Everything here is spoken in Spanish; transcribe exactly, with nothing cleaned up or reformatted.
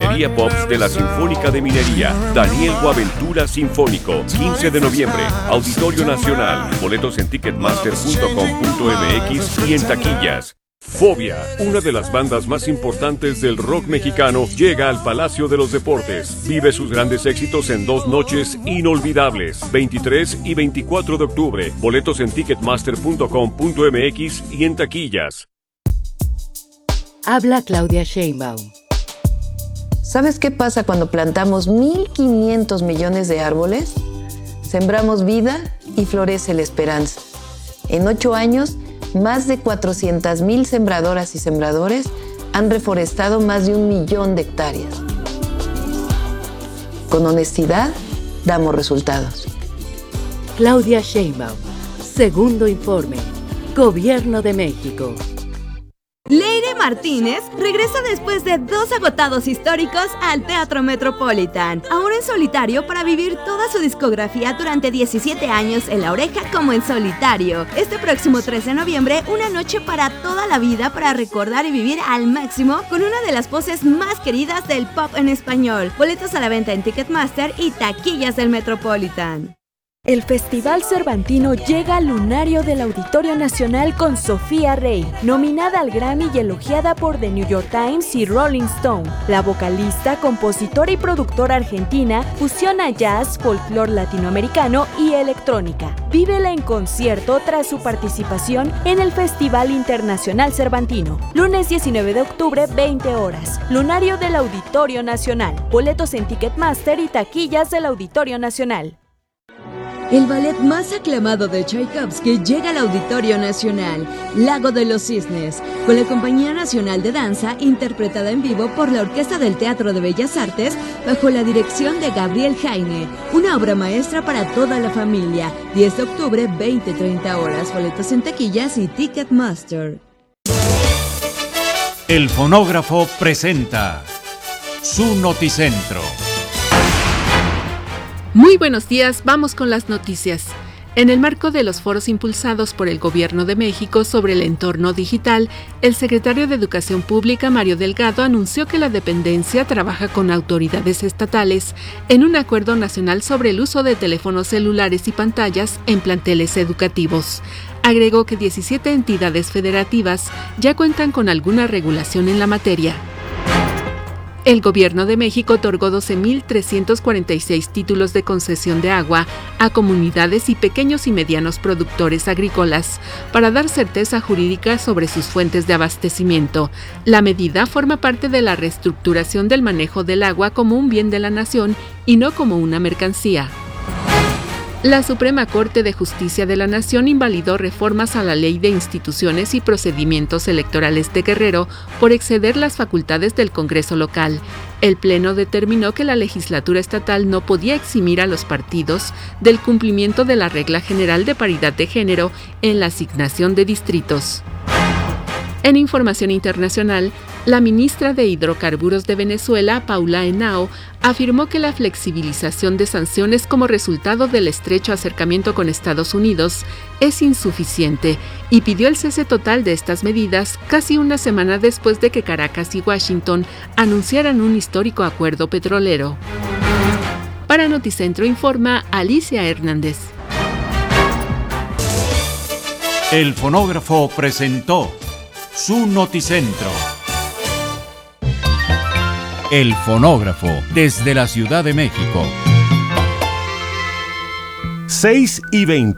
Minería Pops de la Sinfónica de Minería. Daniel Guaventura Sinfónico. quince de noviembre. Auditorio Nacional. Boletos en ticketmaster punto com punto m x y en taquillas. Fobia, una de las bandas más importantes del rock mexicano, llega al Palacio de los Deportes. Vive sus grandes éxitos en dos noches inolvidables, veintitrés y veinticuatro de octubre. Boletos en ticketmaster punto com punto m x y en taquillas. Habla Claudia Sheinbaum. ¿Sabes qué pasa cuando plantamos mil quinientos millones de árboles? Sembramos vida y florece la esperanza. En ocho años, más de cuatrocientas mil sembradoras y sembradores han reforestado más de un millón de hectáreas. Con honestidad, damos resultados. Claudia Sheinbaum. Segundo informe. Gobierno de México. Leire Martínez regresa después de dos agotados históricos al Teatro Metropolitan, ahora en solitario para vivir toda su discografía durante diecisiete años en La Oreja como en solitario. Este próximo trece de noviembre, una noche para toda la vida para recordar y vivir al máximo con una de las voces más queridas del pop en español. Boletos a la venta en Ticketmaster y taquillas del Metropolitan. El Festival Cervantino llega al lunario del Auditorio Nacional con Sofía Rey, nominada al Grammy y elogiada por The New York Times y Rolling Stone. La vocalista, compositora y productora argentina fusiona jazz, folclore latinoamericano y electrónica. Vívela en concierto tras su participación en el Festival Internacional Cervantino. Lunes diecinueve de octubre, veinte horas. Lunario del Auditorio Nacional. Boletos en Ticketmaster y taquillas del Auditorio Nacional. El ballet más aclamado de Tchaikovsky llega al Auditorio Nacional, Lago de los Cisnes, con la Compañía Nacional de Danza, interpretada en vivo por la Orquesta del Teatro de Bellas Artes, bajo la dirección de Gabriel Jaime. Una obra maestra para toda la familia. diez de octubre, veinte treinta horas. Boletos en taquillas y Ticketmaster. El Fonógrafo presenta su Noticentro. Muy buenos días, vamos con las noticias. En el marco de los foros impulsados por el Gobierno de México sobre el entorno digital, el secretario de Educación Pública, Mario Delgado, anunció que la dependencia trabaja con autoridades estatales en un acuerdo nacional sobre el uso de teléfonos celulares y pantallas en planteles educativos. Agregó que diecisiete entidades federativas ya cuentan con alguna regulación en la materia. El Gobierno de México otorgó doce mil trescientos cuarenta y seis títulos de concesión de agua a comunidades y pequeños y medianos productores agrícolas para dar certeza jurídica sobre sus fuentes de abastecimiento. La medida forma parte de la reestructuración del manejo del agua como un bien de la nación y no como una mercancía. La Suprema Corte de Justicia de la Nación invalidó reformas a la Ley de Instituciones y Procedimientos Electorales de Guerrero por exceder las facultades del Congreso local. El Pleno determinó que la legislatura estatal no podía eximir a los partidos del cumplimiento de la regla general de paridad de género en la asignación de distritos. En información internacional, la ministra de Hidrocarburos de Venezuela, Paula Henao, afirmó que la flexibilización de sanciones como resultado del estrecho acercamiento con Estados Unidos es insuficiente y pidió el cese total de estas medidas casi una semana después de que Caracas y Washington anunciaran un histórico acuerdo petrolero. Para Noticentro informa Alicia Hernández. El Fonógrafo presentó su Noticentro. El Fonógrafo, desde la Ciudad de México. seis y veinte.